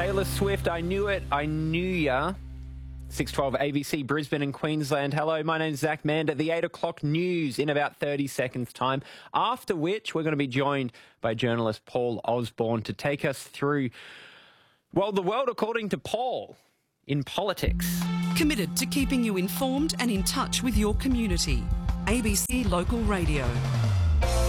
Taylor Swift, I Knew It, I Knew Ya. 6:12 ABC, Brisbane and Queensland. Hello, my name's Zach Mander. The 8 o'clock news in about 30 seconds' time, after which we're going to be joined by journalist Paul Osborne to take us through, well, the world according to Paul in politics. Committed to keeping you informed and in touch with your community. ABC Local Radio.